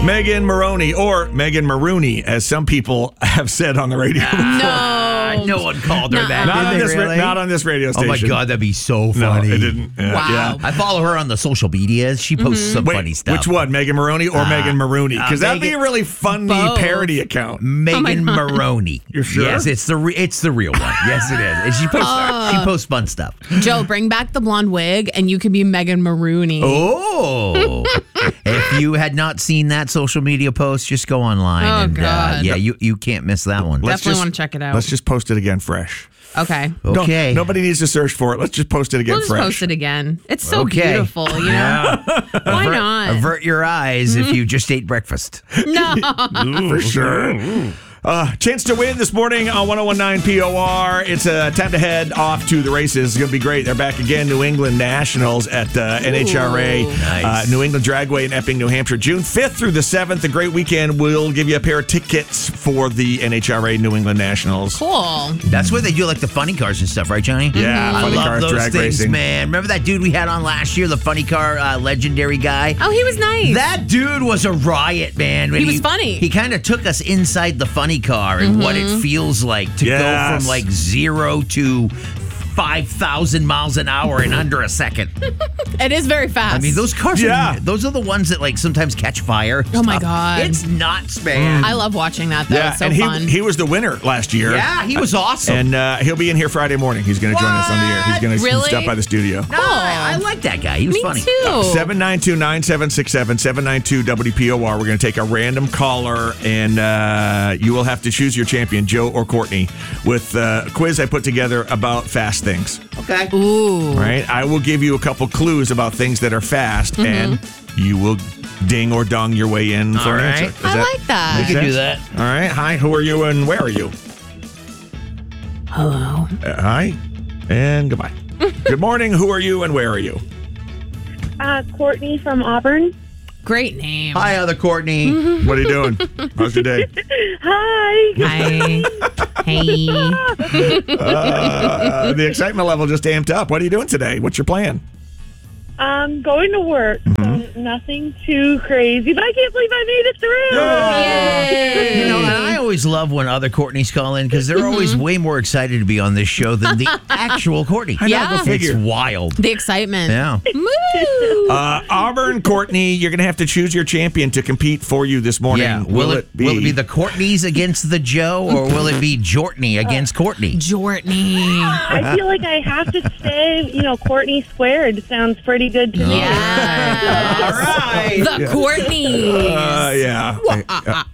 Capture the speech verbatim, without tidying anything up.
Megan Maroney, or Megan Maroney, as some people have said on the radio. No. No one called her Nuh-uh. that. Not did on they this, ra- really? not on this radio Oh station. my God, that'd be so No, funny. it didn't. Uh, Wow. Yeah. I follow her on the social medias. She posts some Wait, funny stuff. which one, Megan Maroney or Uh, Megan Maroney? Because uh, that'd be a Megan- really funny Both. parody account. Megan Oh my God. Maroney. You're sure? Yes, it's the re- it's the real one. Yes, it is. And she posts she posts fun stuff. Joe, bring back the blonde wig and you could be Megan Maroney. Oh, if you had not seen that social media post, just go online Oh, and uh, God. yeah, you you can't miss that one. Let's Definitely just- want to check it out. Let's just post it again fresh. Okay. Don't- Okay. nobody needs to search for it. Let's just post it again We'll just fresh. post it again. It's so Okay. beautiful, you know? Why Avert- not? Avert your eyes if you just ate breakfast. No. For sure. Uh, chance to win this morning on ten nineteen P O R. It's uh, time to head off to the races. It's going to be great. They're back again. New England Nationals at uh, N H R A. Nice. Uh, New England Dragway in Epping, New Hampshire. June fifth through the seventh. A great weekend. We'll give you a pair of tickets for the N H R A New England Nationals. Cool. That's where they do like the funny cars and stuff, right, Johnny? Yeah, I funny love cars, those drag things, racing. man. Remember that dude we had on last year, the funny car uh, legendary guy? Oh, he was nice. That dude was a riot, man. When He was funny. He kind of took us inside the funny car and what it feels like to go Yes. from like zero to five thousand miles an hour in under a second. It is very fast. I mean, those cars Yeah. are, those are the ones that like sometimes catch fire. Oh, my Stuff. God. It's nuts, man. I love watching that, though. Yeah, It's so and he, fun. he was the winner last year. Yeah, he was awesome. And uh, he'll be in here Friday morning. He's going to join us on the air. He's going to Really? stop by the studio. No, I, I like that guy. He was Me funny. too. seven nine two, nine seven six seven, seven nine two W P O R. We're going to take a random caller, and uh, you will have to choose your champion, Joe or Courtney, with uh, a quiz I put together about fast things. Okay. Ooh. All right? I will give you a couple clues about things that are fast, Mm-hmm. and you will ding or dong your way in for All an right. answer. Does I that like that. make We can do sense? that. All right. Hi, who are you and where are you? Hello. Uh, hi, and goodbye. Good morning. Who are you and where are you? Uh, Courtney from Auburn. Great name. Hi, other Courtney. What are you doing? How's your day? Hi. Hi. Hey. Uh, the excitement level just amped up. What are you doing today? What's your plan? Um, going to work. Mm-hmm. So nothing too crazy, but I can't believe I made it through. Yay. You know, and I always love when other Courtneys call in because they're always way more excited to be on this show than the actual Courtney. I know, Yeah. go figure. It's wild. The excitement. Yeah. Woo. Uh, Auburn, Courtney, you're going to have to choose your champion to compete for you this morning. Yeah. Will, it, be? will it be the Courtneys against the Joe or will it be Jortney against Courtney? Jortney. I feel like I have to stay, you know, Courtney squared sounds pretty good to me. Yeah. All right. The Courtneys. Uh, yeah. Uh,